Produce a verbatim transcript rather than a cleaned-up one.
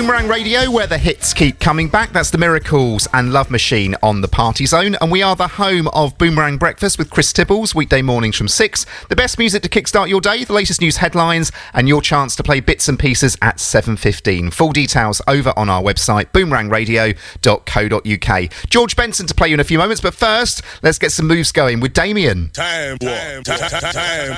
Boomerang Radio, where the hits keep coming back. That's The Miracles and Love Machine on the Party Zone. And we are the home of Boomerang Breakfast with Chris Tibbles, weekday mornings from six. The best music to kickstart your day, the latest news headlines, and your chance to play bits and pieces at seven fifteen. Full details over on our website, boomerang radio dot co dot uk. George Benson to play you in a few moments, but first, let's get some moves going with Damien. Time, time, time, time.